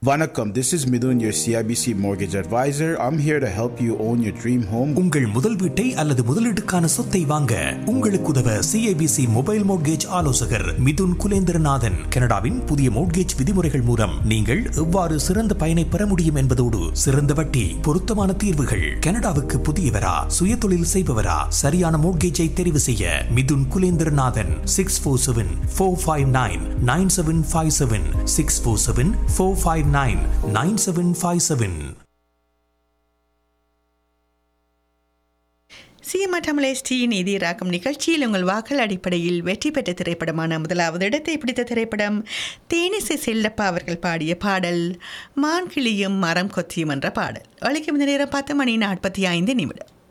Vanakkam, this is Midun, your CIBC mortgage advisor. I'm here to help you own your dream home. உங்கள் முதல் வீட்டை அல்லது முதலீட்டுக்கான சொத்தை வாங்க உங்களுக்கு உதவ சிஐபிசி மொபைல் மோட்கேஜ் ஆலோசகர் மிதுன் குலேந்திரநாதன். கனடாவின் புதிய மோட்கேஜ் விதிமுறைகள் மூலம் நீங்கள் எவ்வாறு சிறந்த பயனை பெற முடியும் என்பதோடு சிறந்த வட்டி, பொருத்தமான தீர்வுகள். கனடாவுக்கு புதியவரா, சுயதொழில் செய்பவரா, சரியான மோட்கேஜை தெரிவு செய்ய மிதுன் குலேந்திரநாதன் 647-459-9757 647-459-9757. சிஎம்டி நீதி ராக்கம் நிகழ்ச்சியில் உங்கள் வாக்கள் அடிப்படையில் வெற்றி பெற்ற திரைப்படமான முதலாவது இடத்தை பிடித்த திரைப்படம் தேனிசை செல்லப்பா அவர்கள் பாடிய பாடல் மான்கிளியும் மரம் கொத்தியும் என்ற பாடல். ஒலிக்கும் நேரம் 10:45